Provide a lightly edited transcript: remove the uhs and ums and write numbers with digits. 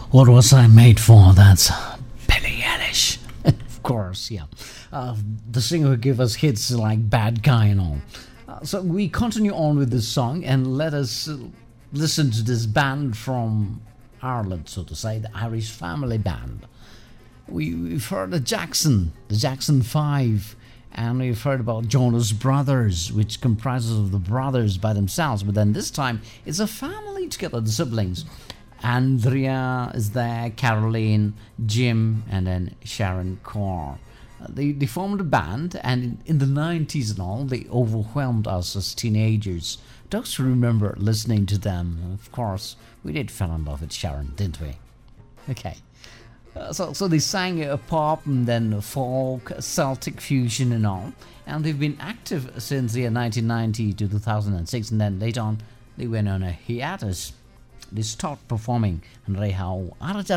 What was I made for? That's Billie Eilish. Of course, yeah. The singer who gave us hits like Bad Guy and all. So we continue on with this song and let us listen to this band from Ireland, so to say, the Irish Family Band. We've heard the Jackson 5, and we've heard about Jonas Brothers, which comprises of the brothers by themselves, but then this time it's a family together, the siblings. Andrea is there, Caroline, Jim, and then Sharon Carr. They formed a band, and in the 90s and all, they overwhelmed us as teenagers. Those who remember listening to them, of course, we did fall in love with Sharon, didn't we? Okay. So they sang pop and then folk, Celtic fusion and all. And they've been active since the year 1990 to 2006, and then later on, they went on a hiatus. They stopped performing, and Reha